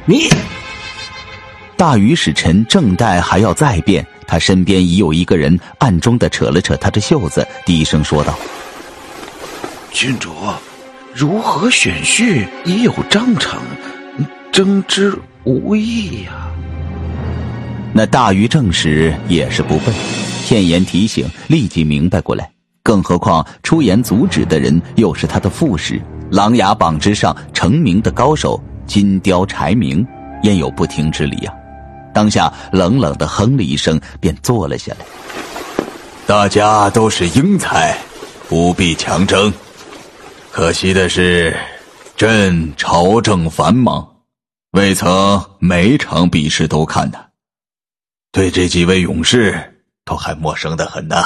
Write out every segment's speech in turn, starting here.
你！ 大禹使臣正待还要再辩，他身边已有一个人暗中地扯了扯他的袖子，低声说道： 郡主，如何选婿已有章程，征之无益呀。 那大禹正史也是不笨，片言提醒，立即明白过来。更何况出言阻止的人又是他的副使，琅琊榜之上成名的高手金雕柴明，焉有不听之理啊？当下冷冷地哼了一声，便坐了下来。 大家都是英才，不必强争。可惜的是，朕朝政繁忙，未曾每场比试都看呢，对这几位勇士都还陌生得很呢。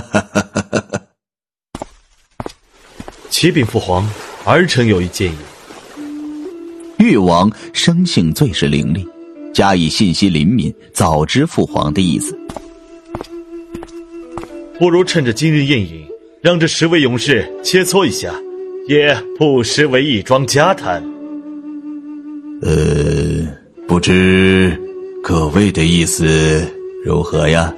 启禀父皇，儿臣有一建议。 誉王生性最是伶俐，加以信息灵敏，早知父皇的意思。 不如趁着今日宴饮，让这10位勇士切磋一下，也不失为一桩佳谈。 不知各位的意思如何呀？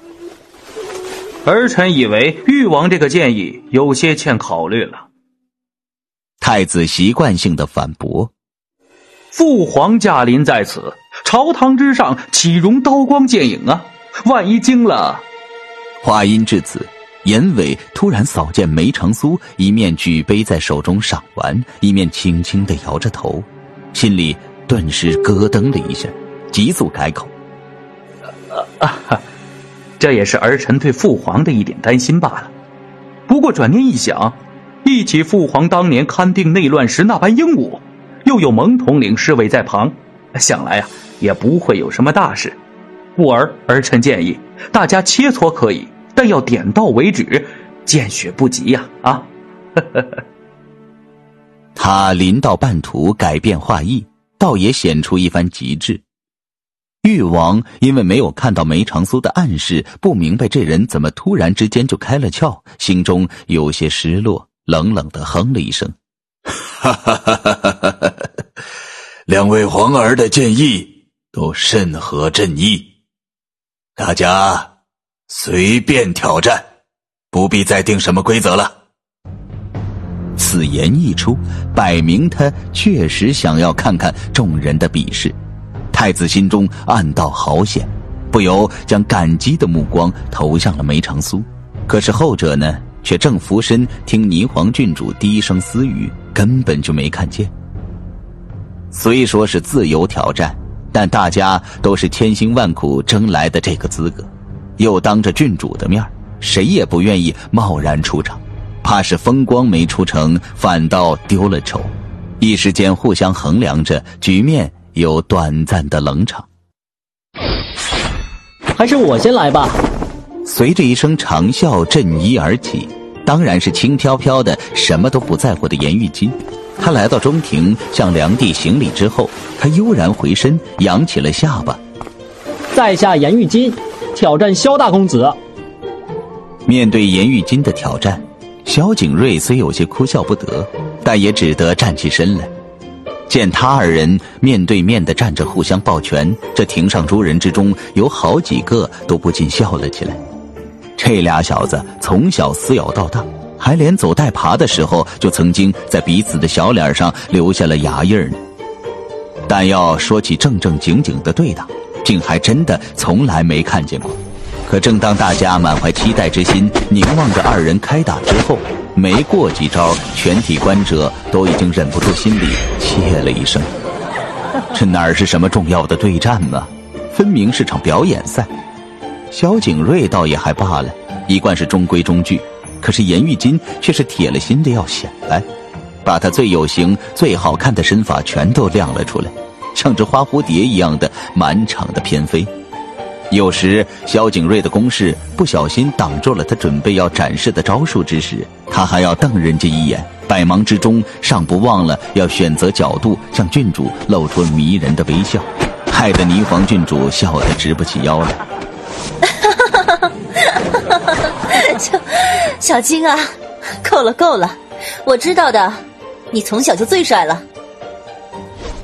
儿臣以为誉王这个建议有些欠考虑了。 太子习惯性的反驳： 父皇驾临在此，朝堂之上岂容刀光剑影啊？万一惊了…… 话音至此，严伟突然扫见梅长苏一面举杯在手中赏玩，一面轻轻地摇着头，心里顿时咯噔了一下，急速开口： 这也是儿臣对父皇的一点担心罢了。不过转念一想，忆起父皇当年勘定内乱时那般英武，又有蒙统领侍卫在旁，想来也不会有什么大事。故而儿臣建议大家切磋可以，但要点到为止，见血不急呀！ 他临到半途改变话意，倒也显出一番极致。誉王因为没有看到梅长苏的暗示，不明白这人怎么突然之间就开了窍，心中有些失落，冷冷地哼了一声： 两位皇儿的建议都甚合朕意，大家随便挑战，不必再定什么规则了。 此言一出，摆明他确实想要看看众人的比试。太子心中暗道好险，不由将感激的目光投向了梅长苏。可是后者呢，却正俯身听霓凰郡主低声私语，根本就没看见。虽说是自由挑战，但大家都是千辛万苦争来的这个资格，又当着郡主的面，谁也不愿意贸然出场，怕是风光没出成，反倒丢了丑。一时间互相衡量着，局面有短暂的冷场。 还是我先来吧。 随着一声长啸震衣而起，当然是轻飘飘的什么都不在乎的颜玉金。他来到中庭，向梁帝行礼之后，他悠然回身，扬起了下巴。 在下颜玉金，挑战萧大公子。 面对颜玉金的挑战，萧景睿虽有些哭笑不得，但也只得站起身来。见他二人面对面地站着互相抱拳，这庭上诸人之中有好几个都不禁笑了起来。这俩小子从小死咬到大，还连走带爬的时候就曾经在彼此的小脸上留下了牙印呢。但要说起正正经经的对打，竟还真的从来没看见过。可正当大家满怀期待之心凝望着二人开打之后，没过几招，全体观者都已经忍不住心里切了一声。这哪是什么重要的对战吗？分明是场表演赛。萧景睿倒也还罢了，一贯是中规中矩，可是颜玉金却是铁了心的要显摆，把他最有型最好看的身法全都亮了出来，像只花蝴蝶一样的满场的翩飞。有时萧景睿的攻势不小心挡住了他准备要展示的招数之时，他还要瞪人家一眼，百忙之中尚不忘了要选择角度向郡主露出迷人的微笑，害得霓凰郡主笑得直不起腰来。 小金啊，够了够了，我知道的，你从小就最帅了。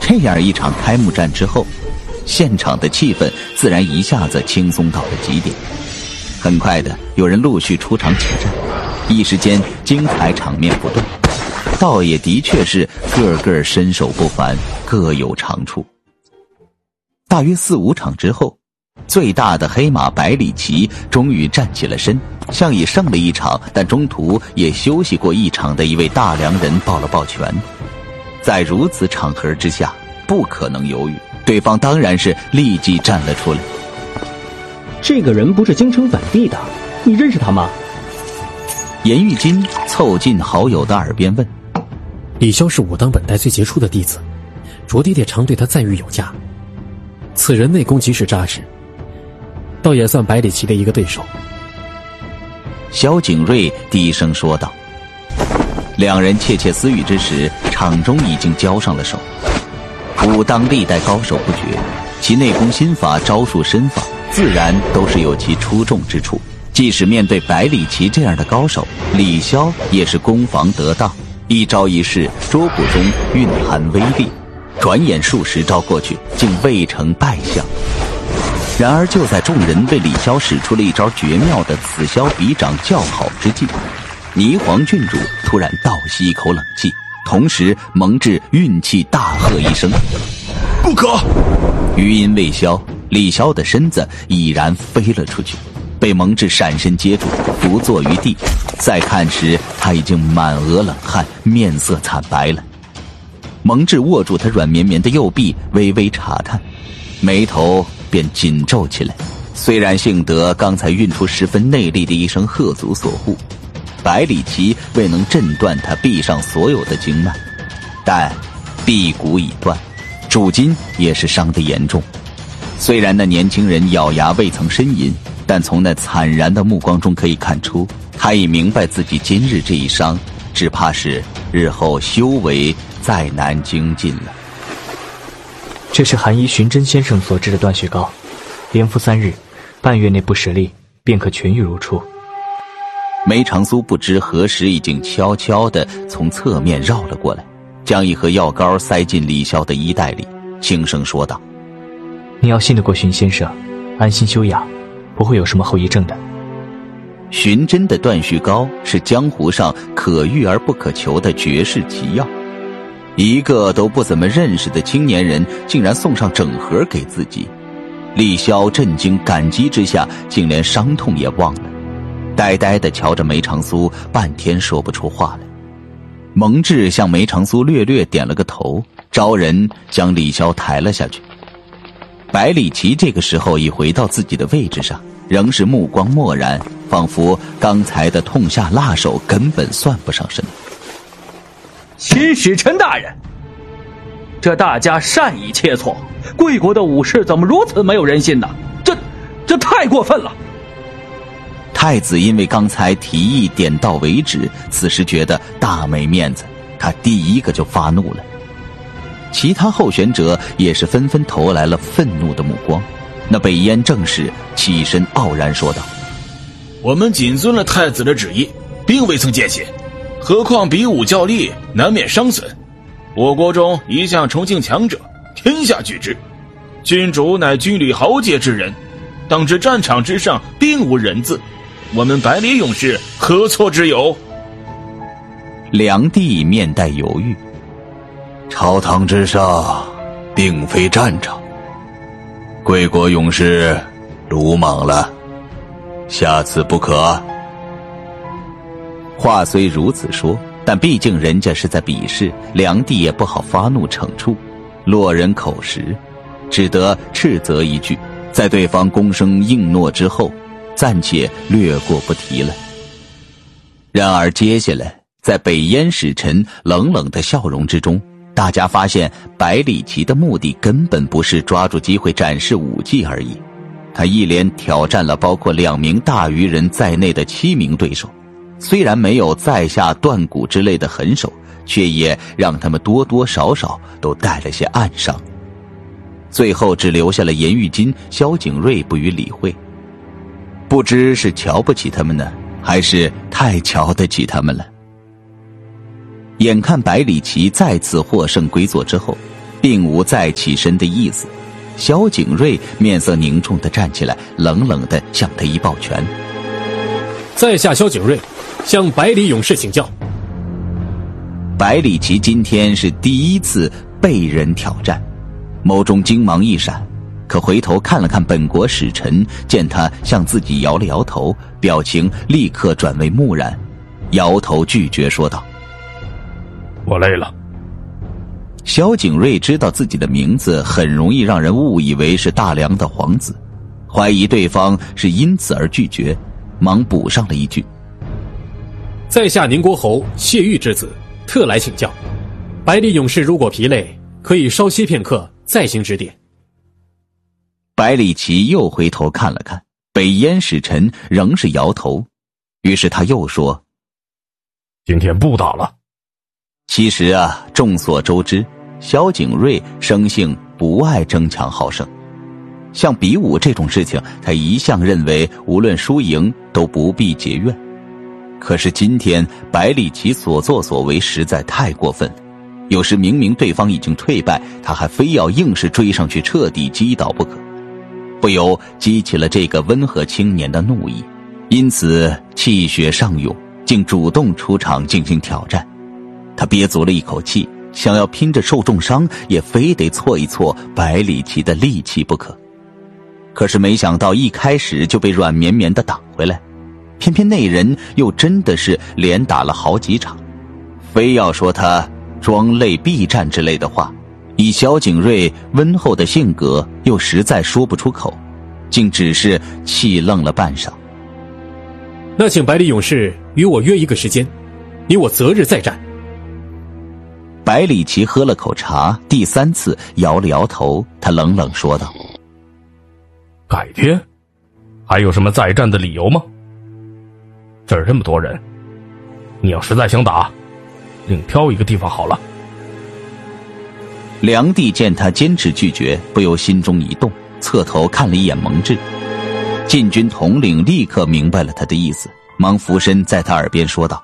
这样一场开幕战之后，现场的气氛自然一下子轻松到了极点。很快的，有人陆续出场请战，一时间精彩场面不断，倒也的确是个个身手不凡，各有长处。大约4、5场之后，最大的黑马百里奇终于站起了身，向已胜了一场但中途也休息过一场的一位大梁人抱了抱拳。在如此场合之下，不可能犹豫，对方当然是立即站了出来。 这个人不是京城本地的，你认识他吗？ 严玉金凑近好友的耳边问。 李潇是武当本代最杰出的弟子，卓爹爹常对他赞誉有加。此人内功即使扎实，倒也算百里奇的一个对手。 萧景睿低声说道。两人窃窃私语之时，场中已经交上了手。武当历代高手不绝，其内功心法、招数身法自然都是有其出众之处。即使面对百里奇这样的高手，李潇也是攻防得当，一招一式捉捕中蕴含威力，转眼数十招过去，竟未成败相。然而就在众人为李潇使出了一招绝妙的此消彼长叫好之际，霓凰郡主突然倒吸一口冷气，同时蒙挚运气大喝一声： 不可！ 余音未消，李潇的身子已然飞了出去，被蒙挚闪身接住，伏坐于地。再看时，他已经满额冷汗，面色惨白了。蒙挚握住他软绵绵的右臂，微微查探，眉头便紧皱起来。虽然幸得刚才运出十分内力的一声喝阻所护，百里奇未能震断他臂上所有的经脉，但臂骨已断，主筋也是伤得严重。虽然那年轻人咬牙未曾呻吟，但从那惨然的目光中可以看出，他已明白自己今日这一伤，只怕是日后修为再难精进了。 这是韩医寻真先生所制的断血膏，连服3日，半月内不使力，便可痊愈如初。 梅长苏不知何时已经悄悄地从侧面绕了过来，将一盒药膏塞进李潇的衣袋里，轻声说道： 你要信得过荀先生，安心休养，不会有什么后遗症的。 寻真的断续膏是江湖上可遇而不可求的绝世奇药，一个都不怎么认识的青年人竟然送上整盒给自己。李潇震惊感激之下，竟连伤痛也忘了，呆呆地瞧着梅长苏，半天说不出话来。蒙挚向梅长苏略略点了个头，招人将李潇抬了下去。百里奇这个时候已回到自己的位置上，仍是目光漠然，仿佛刚才的痛下辣手根本算不上什么。 秦使臣大人，这大家善意切磋，贵国的武士怎么如此没有人心呢？这太过分了！ 太子因为刚才提议点到为止，此时觉得大没面子，他第一个就发怒了。其他候选者也是纷纷投来了愤怒的目光。那北燕正士起身傲然说道： 我们谨遵了太子的旨意，并未曾见血，何况比武较力，难免伤损。我国中一向崇敬强者，天下惧之。君主乃军旅豪杰之人，当知战场之上并无人字，我们百里勇士何错之有？ 梁帝面带犹豫： 朝堂之上并非战场，贵国勇士鲁莽了，下次不可。 话虽如此说，但毕竟人家是在比试，梁帝也不好发怒惩处，落人口实，只得斥责一句，在对方躬声应诺之后，暂且略过不提了。然而接下来，在北燕使臣冷冷的笑容之中，大家发现百里奇的目的根本不是抓住机会展示武技而已，他一连挑战了包括2名大鱼人在内的7名对手，虽然没有在下断骨之类的狠手，却也让他们多多少少都带了些暗伤。最后只留下了严玉金、萧景睿不予理会，不知是瞧不起他们呢，还是太瞧得起他们了。眼看百里奇再次获胜归坐之后， 并无再起身的意思。萧景睿面色凝重地站起来，冷冷地向他一抱拳： 在下萧景睿，向百里勇士请教。 百里奇今天是第一次被人挑战，眸中惊芒一闪，可回头看了看本国使臣，见他向自己摇了摇头，表情立刻转为木然，摇头拒绝说道： 我累了。 萧景睿知道自己的名字很容易让人误以为是大梁的皇子，怀疑对方是因此而拒绝，忙补上了一句： 在下宁国侯谢玉之子，特来请教。百里勇士如果疲累，可以稍歇片刻，再行指点。 百里奇又回头看了看，北燕使臣仍是摇头，于是他又说： 今天不打了。 其实啊，众所周知，萧景睿生性不爱争强好胜，像比武这种事情，他一向认为无论输赢都不必结怨。可是今天百里奇所作所为实在太过分了，有时明明对方已经退败，他还非要硬是追上去彻底击倒不可，不由激起了这个温和青年的怒意，因此气血上涌，竟主动出场进行挑战。他憋足了一口气，想要拼着受重伤也非得挫一挫百里奇的力气不可。可是没想到一开始就被软绵绵地挡回来，偏偏那人又真的是连打了好几场，非要说他装累避战之类的话，以萧景睿温厚的性格又实在说不出口，竟只是气愣了半晌。 那请百里勇士与我约一个时间，你我择日再战。 百里奇喝了口茶，第三次摇了摇头，他冷冷说道： 改天？还有什么再战的理由吗？这儿这么多人，你要实在想打，另挑一个地方好了。 梁帝见他坚持拒绝，不由心中一动，侧头看了一眼蒙挚。禁军统领立刻明白了他的意思，忙俯身在他耳边说道：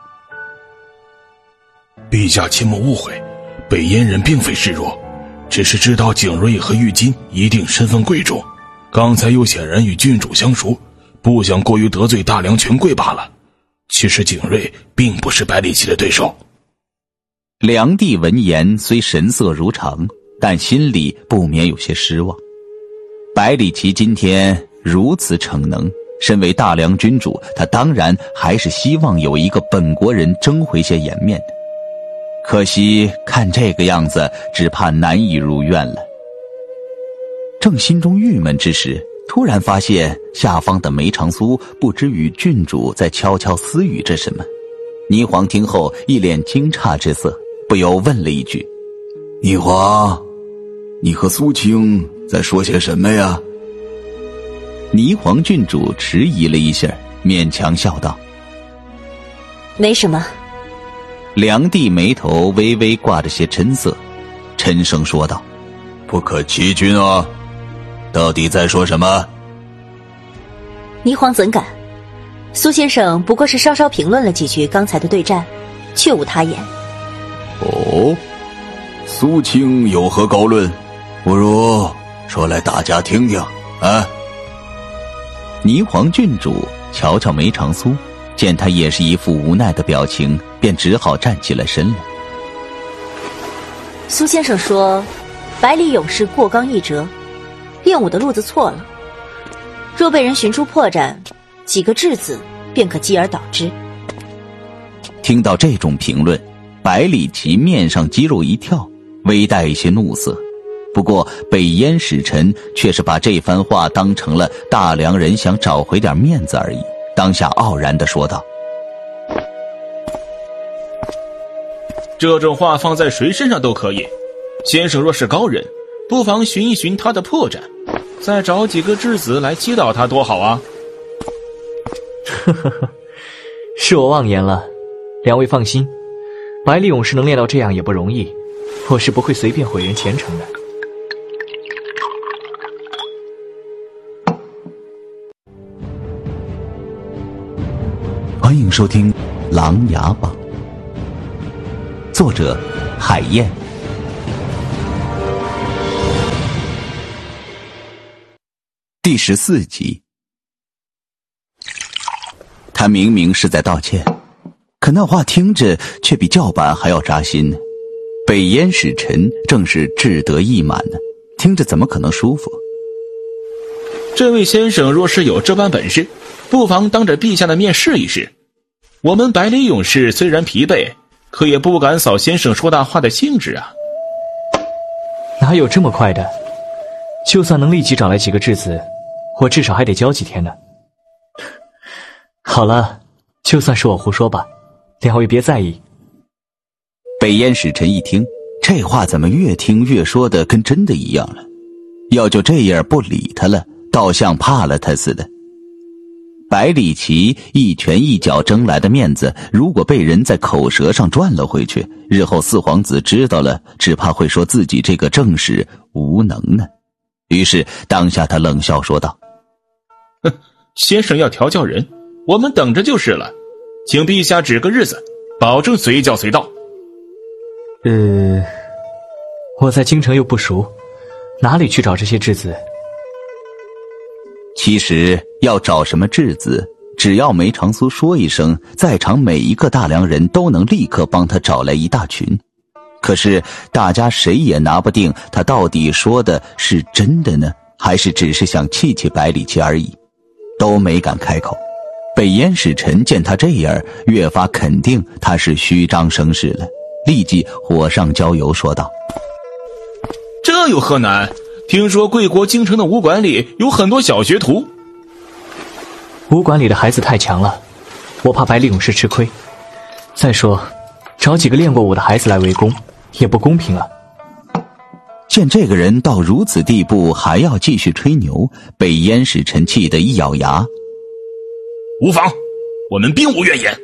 陛下切莫误会，北燕人并非示弱，只是知道景睿和玉金一定身份贵重，刚才又显然与郡主相熟，不想过于得罪大梁权贵罢了。其实景睿并不是百里奇的对手。 梁帝闻言虽神色如常，但心里不免有些失望。百里奇今天如此逞能，身为大梁君主，他当然还是希望有一个本国人争回些颜面的。可惜看这个样子，只怕难以如愿了。正心中郁闷之时，突然发现下方的梅长苏不知与郡主在悄悄私语着什么。霓凰听后一脸惊诧之色，不由问了一句： 霓凰，你和苏青在说些什么呀？ 霓凰郡主迟疑了一下，勉强笑道： 没什么。 梁帝眉头微微挂着些嗔色，沉声说道： 不可欺君啊，到底在说什么？ 霓凰怎敢？苏先生不过是稍稍评论了几句刚才的对战，却无他言。 哦，苏青有何高论？不如说来大家听听啊。 霓凰郡主瞧瞧梅长苏，见他也是一副无奈的表情，便只好站起了身来。 苏先生说百里勇士过刚易折，练武的路子错了，若被人寻出破绽，几个质子便可继而导之。 听到这种评论，百里奇面上肌肉一跳，微带一些怒色。不过北燕使臣却是把这番话当成了大梁人想找回点面子而已，当下傲然地说道： 这种话放在谁身上都可以，先生若是高人，不妨寻一寻他的破绽，再找几个质子来击倒他多好啊。 呵呵呵，是我妄言了，两位放心，百里勇士能练到这样也不容易，我是不会随便毁人前程的。 欢迎收听《琅琊榜》，作者海燕， 第14集。他明明是在道歉，可那话听着却比叫板还要扎心呢。北燕使臣正是志得意满呢，听着怎么可能舒服？ 这位先生若是有这般本事，不妨当着陛下的面试一试。我们百里勇士虽然疲惫，可也不敢扫先生说大话的兴致啊。 哪有这么快的？就算能立即找来几个质子，我至少还得教几天呢。好了，就算是我胡说吧，两位别在意。 北燕使臣一听，这话怎么越听越说的跟真的一样了？要就这样不理他了，倒像怕了他似的。百里奇一拳一脚争来的面子，如果被人在口舌上赚了回去，日后四皇子知道了，只怕会说自己这个正使无能呢。于是当下他冷笑说道： 哼，先生要调教人，我们等着就是了，请陛下指个日子，保证随叫随到。 我在京城又不熟，哪里去找这些质子？ 其实要找什么质子，只要梅长苏说一声，在场每一个大梁人都能立刻帮他找来一大群。可是大家谁也拿不定他到底说的是真的呢，还是只是想气气百里奇而已，都没敢开口。北燕使臣见他这样，越发肯定他是虚张声势了，立即火上浇油说道： 这有何难？听说贵国京城的武馆里有很多小学徒。 武馆里的孩子太强了，我怕百里勇士吃亏。再说找几个练过武的孩子来围攻也不公平啊。 见这个人到如此地步还要继续吹牛，北燕使臣气得一咬牙： 无妨，我们并无怨言。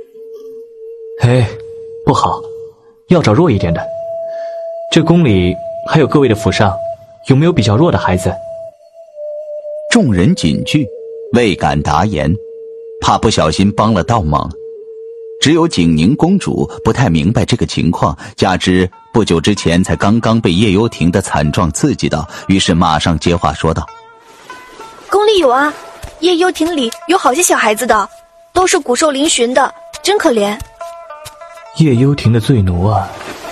不好，要找弱一点的。这宫里还有各位的府上，有没有比较弱的孩子？ 众人谨惧，未敢答言，怕不小心帮了倒忙。只有景宁公主不太明白这个情况，加之不久之前才刚刚被叶幽亭的惨状刺激到，于是马上接话说道： 宫里有啊，叶幽亭里有好些小孩子的，都是骨瘦嶙峋的，真可怜。 叶幽亭的罪奴啊，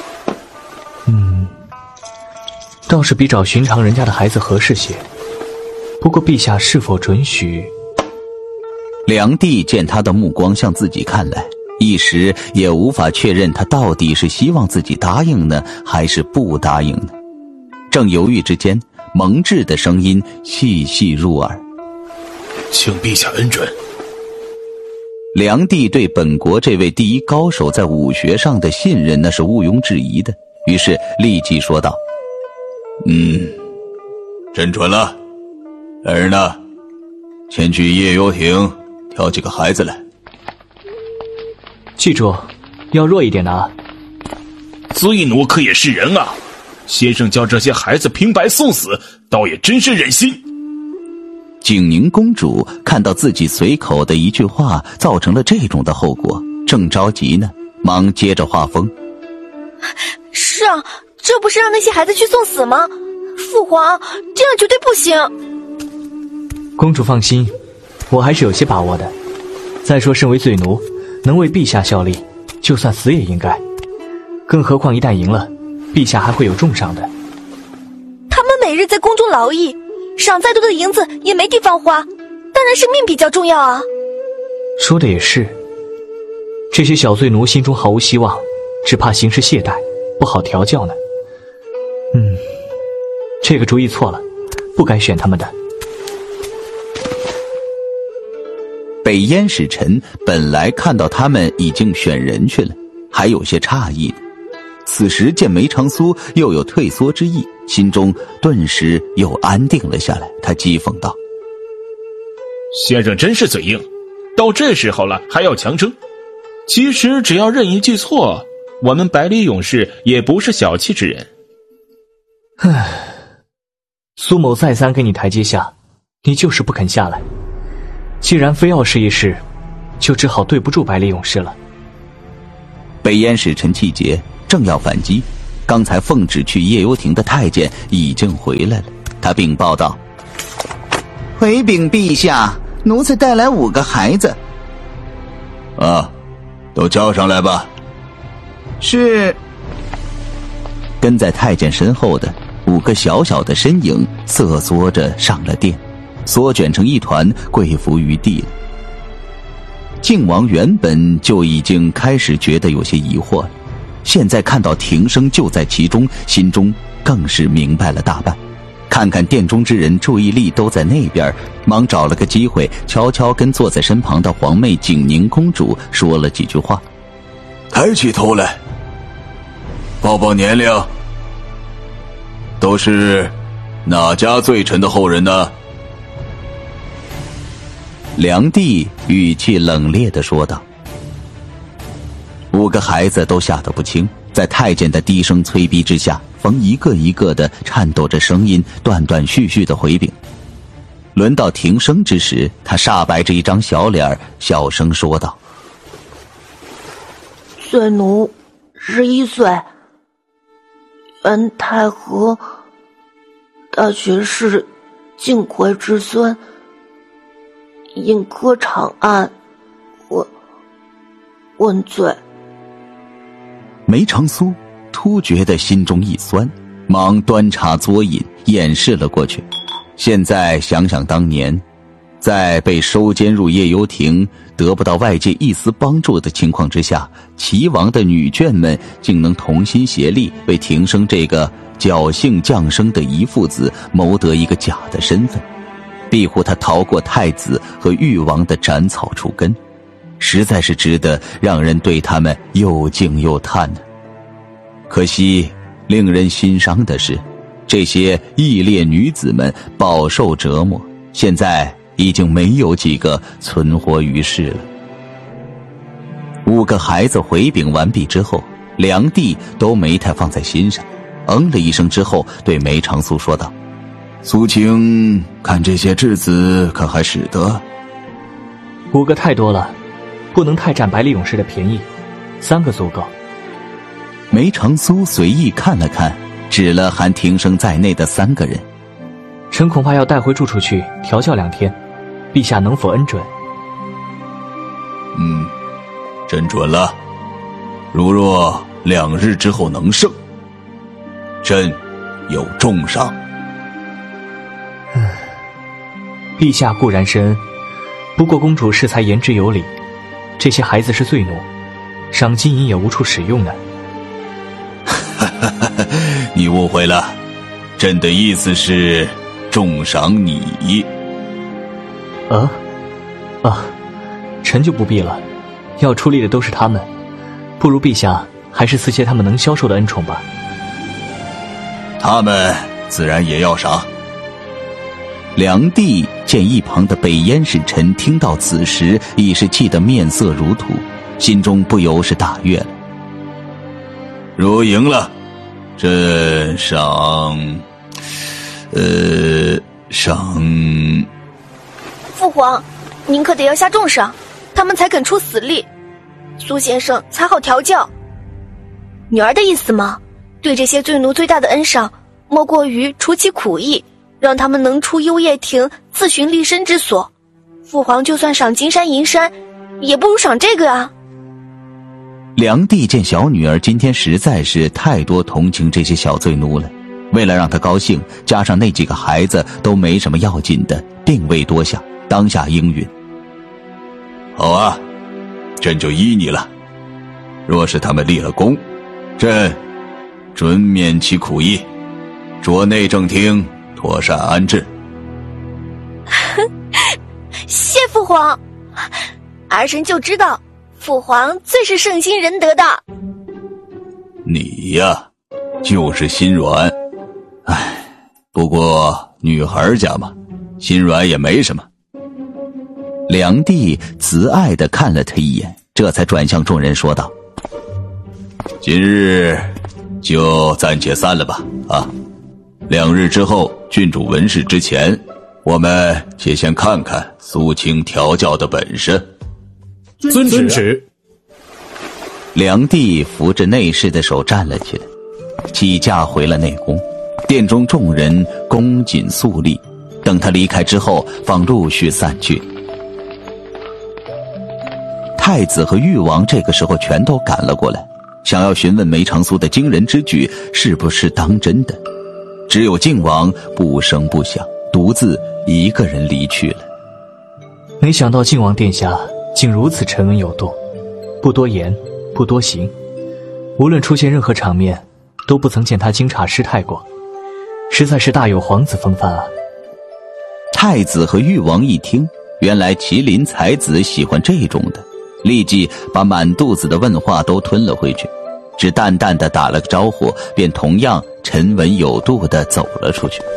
倒是比找寻常人家的孩子合适些。不过陛下是否准许？ 梁帝见他的目光向自己看来，一时也无法确认他到底是希望自己答应呢，还是不答应呢。正犹豫之间，蒙挚的声音细细入耳： 请陛下恩准。 梁帝对本国这位第一高手在武学上的信任那是毋庸置疑的，于是立即说道： 朕准了。儿呢，前去叶幽亭挑几个孩子来。 记住，要弱一点的啊。 罪奴可也是人啊，先生叫这些孩子平白送死，倒也真是忍心。 景宁公主看到自己随口的一句话造成了这种的后果，正着急呢，忙接着话锋： 是啊，这不是让那些孩子去送死吗？父皇，这样绝对不行。 公主放心，我还是有些把握的。再说身为罪奴，能为陛下效力，就算死也应该。更何况一旦赢了，陛下还会有重赏的。 他们每日在宫中劳役，赏再多的银子也没地方花，当然生命比较重要啊。 说的也是，这些小罪奴心中毫无希望，只怕行事懈怠，不好调教呢。这个主意错了，不该选他们的。 北燕使臣本来看到他们已经选人去了，还有些诧异的，此时见梅长苏又有退缩之意，心中顿时又安定了下来。他讥讽道： 先生真是嘴硬，到这时候了还要强争。其实只要认一句错，我们百里勇士也不是小气之人。 苏某再三给你台阶下，你就是不肯下来。既然非要试一试，就只好对不住百里勇士了。 北燕使臣气结，正要反击，刚才奉旨去叶幽亭的太监已经回来了。他禀报道： 回禀陛下，奴才带来5个孩子。 啊，都叫上来吧。 是。跟在太监身后的5个小小的身影瑟缩着上了殿，缩卷成一团，跪伏于地了。靖王原本就已经开始觉得有些疑惑了，现在看到庭生就在其中，心中更是明白了大半。看看殿中之人注意力都在那边，忙找了个机会，悄悄跟坐在身旁的皇妹景宁公主说了几句话。 抬起头来，报报年龄，都是哪家罪臣的后人呢？ 梁帝语气冷冽地说道。5个孩子都吓得不轻，在太监的低声催逼之下，冯一个一个的颤抖着声音，断断续续的回禀。轮到庭生之时，他煞白着一张小脸，小声说道： 罪奴11岁，原太和大学士靖魁之孙，因科场案问罪。 梅长苏突觉得心中一酸，忙端茶嘬饮，掩饰了过去。现在想想当年，在被收监入夜游亭，得不到外界一丝帮助的情况之下，齐王的女眷们竟能同心协力，为庭生这个侥幸降生的遗父子谋得一个假的身份，庇护他逃过太子和誉王的斩草除根，实在是值得让人对他们又敬又叹呢。可惜令人心伤的是，这些义烈女子们饱受折磨，现在已经没有几个存活于世了。5个孩子回禀完毕之后，梁帝都没太放在心上，嗯了一声之后，对梅长苏说道： 苏青看这些质子可还使得 ？5个太多了，不能太占百里勇士的便宜，3个足够。 梅长苏随意看了看，指了含庭生在内的3个人。 臣恐怕要带回住处去调教2天，陛下能否恩准？ 朕准了。如若2日之后能胜，朕有重赏。 陛下固然深恩，不过公主适才言之有理，这些孩子是罪奴，赏金银也无处使用呢。 你误会了，朕的意思是重赏你。 臣就不必了，要出力的都是他们，不如陛下还是赐些他们能消受的恩宠吧。 他们自然也要赏。 梁帝见一旁的北燕使臣听到此时，已是气得面色如土，心中不由是大悦了。 如赢了，朕赏父皇，您可得要下重赏，他们才肯出死力，苏先生才好调教。女儿的意思吗？对这些罪奴最大的恩赏，莫过于除其苦役，让他们能出幽夜亭，自寻立身之所。父皇就算赏金山银山，也不如赏这个啊。 梁帝见小女儿今天实在是太多同情这些小罪奴了，为了让她高兴，加上那几个孩子都没什么要紧的，并未多想，当下应允。 好啊，朕就依你了。若是他们立了功，朕准免其苦役，着内正厅妥善安置。 谢父皇，儿臣就知道父皇最是圣心仁德的。 你呀，就是心软。不过女孩家嘛，心软也没什么。 梁帝慈爱地看了他一眼，这才转向众人说道： 今日就暂且散了吧。2日之后郡主问世之前，我们且先看看苏青调教的本事。 遵旨。 梁帝扶着内侍的手站了起来，起驾回了内宫。殿中众人恭谨肃立， 等他离开之后，方陆续散去。太子和誉王这个时候全都赶了过来，想要询问梅长苏的惊人之举是不是当真的。只有靖王不声不响，独自一个人离去了。 没想到靖王殿下竟如此沉稳有度，不多言，不多行，无论出现任何场面，都不曾见他惊诧失态过，实在是大有皇子风范啊。 太子和誉王一听，原来麒麟才子喜欢这种的，立即把满肚子的问话都吞了回去，只淡淡的打了个招呼，便同样沉稳有度的走了出去。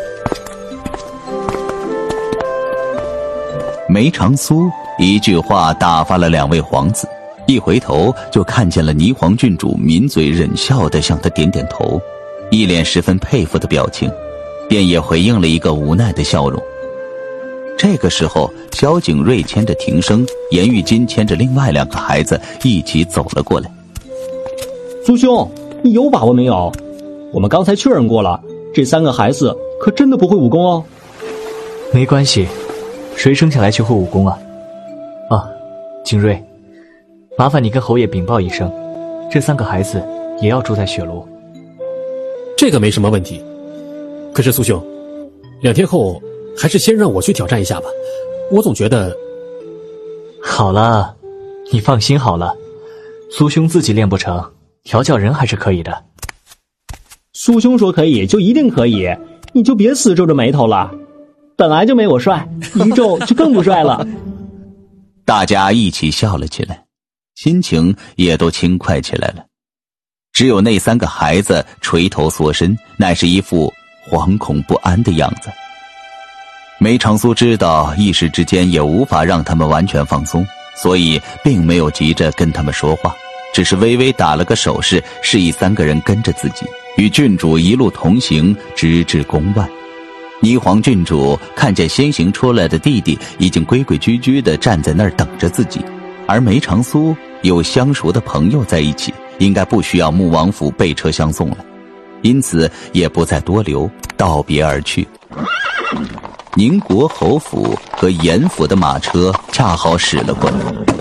梅长苏一句话打发了2位皇子，一回头就看见了霓凰郡主抿嘴忍笑的向他点点头，一脸十分佩服的表情，便也回应了一个无奈的笑容。这个时候，萧景睿牵着庭生，颜玉金牵着另外2个孩子一起走了过来。 苏兄，你有把握没有？我们刚才确认过了，这3个孩子可真的不会武功哦。 没关系，谁生下来就会武功啊？啊，景睿，麻烦你跟侯爷禀报一声，这3个孩子也要住在雪庐。 这个没什么问题。可是苏兄，2天后还是先让我去挑战一下吧，我总觉得…… 好了，你放心好了，苏兄自己练不成，调教人还是可以的。 苏兄说可以就一定可以，你就别死皱着眉头了。本来就没我帅，一皱就更不帅了。 大家一起笑了起来，心情也都轻快起来了。只有那3个孩子垂头缩身，乃是一副惶恐不安的样子。梅长苏知道一时之间也无法让他们完全放松，所以并没有急着跟他们说话，只是微微打了个手势，示意3个人跟着自己，与郡主一路同行，直至宫外。霓凰郡主看见先行出来的弟弟已经规规矩矩地站在那儿等着自己，而梅长苏有相熟的朋友在一起，应该不需要穆王府备车相送了，因此也不再多留，道别而去。宁国侯府和严府的马车恰好驶了过来，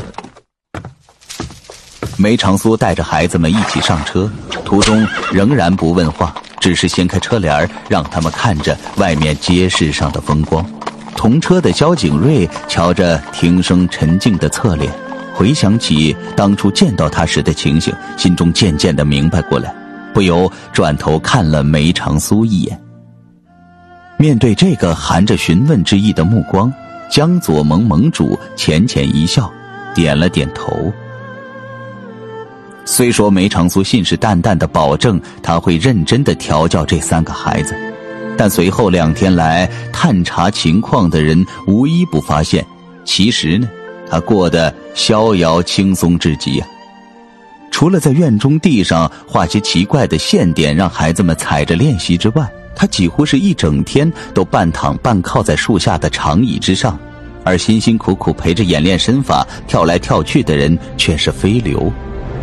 梅长苏带着孩子们一起上车，途中仍然不问话，只是掀开车帘，让他们看着外面街市上的风光。同车的萧景睿瞧着庭生沉静的侧脸，回想起当初见到他时的情形，心中渐渐地明白过来，不由转头看了梅长苏一眼。面对这个含着询问之意的目光，江左盟盟主浅浅一笑，点了点头。虽说梅长苏信誓旦旦地保证他会认真地调教这3个孩子，但随后2天来探查情况的人无一不发现，其实呢，他过得逍遥轻松至极啊。除了在院中地上画些奇怪的线点让孩子们踩着练习之外，他几乎是一整天都半躺半靠在树下的长椅之上，而辛辛苦苦陪着演练身法跳来跳去的人却是飞流。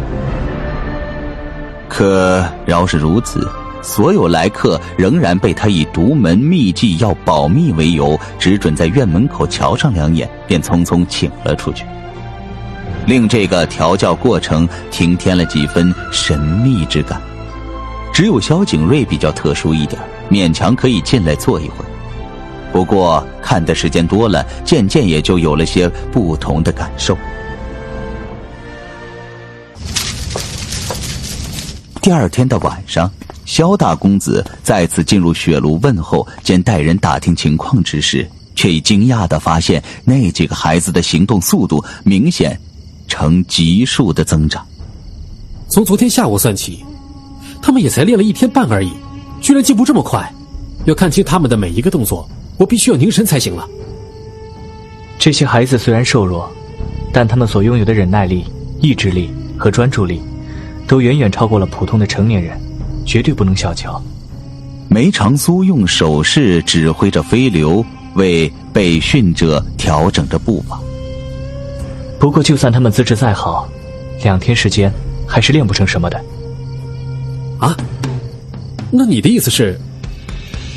可饶是如此，所有来客仍然被他以独门秘技要保密为由，只准在院门口瞧上2眼，便匆匆请了出去，令这个调教过程增添了几分神秘之感。只有萧景睿比较特殊一点，勉强可以进来坐一会儿，不过看的时间多了，渐渐也就有了些不同的感受。第2天的晚上，萧大公子再次进入雪庐问候兼带人打听情况之时，却已惊讶地发现那几个孩子的行动速度明显呈急速的增长。 从昨天下午算起，他们也才练了1天半而已，居然进步这么快。要看清他们的每一个动作，我必须要凝神才行了。 这些孩子虽然瘦弱，但他们所拥有的忍耐力、意志力和专注力都远远超过了普通的成年人，绝对不能小瞧。 梅长苏用手势指挥着飞流，为被训者调整着步伐。 不过就算他们资质再好，2天时间还是练不成什么的。 啊？那你的意思是